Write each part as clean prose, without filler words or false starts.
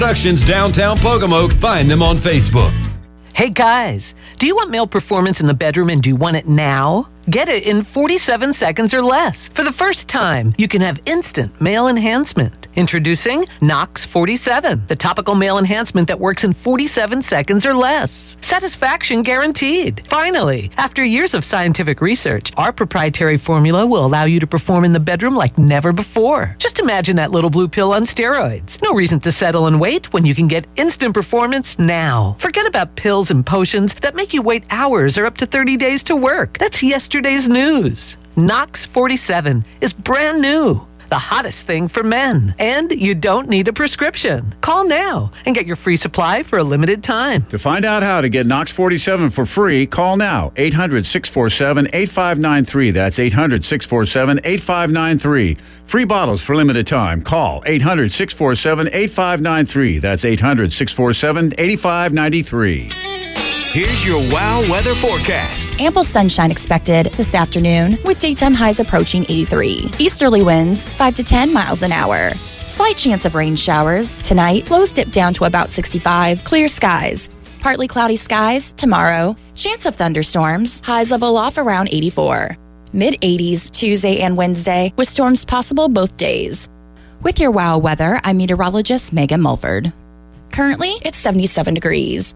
Productions Downtown Pocomoke. Find them on Facebook. Hey guys, do you want male performance in the bedroom and do you want it now? Get it in 47 seconds or less. For the first time, you can have instant male enhancement. Introducing Knox 47, the topical male enhancement that works in 47 seconds or less. Satisfaction guaranteed. Finally, after years of scientific research, our proprietary formula will allow you to perform in the bedroom like never before. Just imagine that little blue pill on steroids. No reason to settle and wait when you can get instant performance now. Forget about pills and potions that make you wait hours or up to 30 days to work. That's yesterday's news. Knox 47 is brand new. The hottest thing for men. And you don't need a prescription. Call now and get your free supply for a limited time. To find out how to get Knox 47 for free, call now. 800-647-8593. That's 800-647-8593. Free bottles for limited time. Call 800-647-8593. That's 800-647-8593. Here's your WOW weather forecast. Ample sunshine expected this afternoon with daytime highs approaching 83. Easterly winds 5 to 10 miles an hour. Slight chance of rain showers. Tonight, lows dip down to about 65. Clear skies. Partly cloudy skies tomorrow. Chance of thunderstorms. Highs level off around 84. Mid-80s Tuesday and Wednesday with storms possible both days. With your WOW weather, I'm meteorologist Megan Mulford. Currently, it's 77 degrees.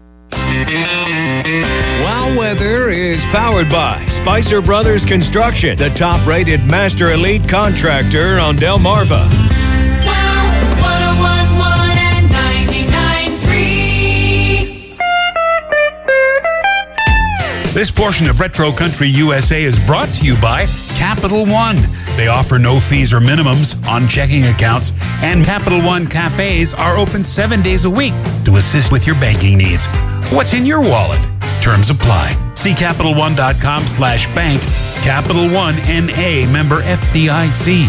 WOW Weather is powered by Spicer Brothers Construction, the top-rated master elite contractor on Delmarva. WOW 101.1 and 99.3. This portion of Retro Country USA is brought to you by Capital One. They offer no fees or minimums on checking accounts, and Capital One cafes are open 7 days a week to assist with your banking needs. What's in your wallet? Terms apply. See CapitalOne.com/bank. Capital One, N.A., member FDIC.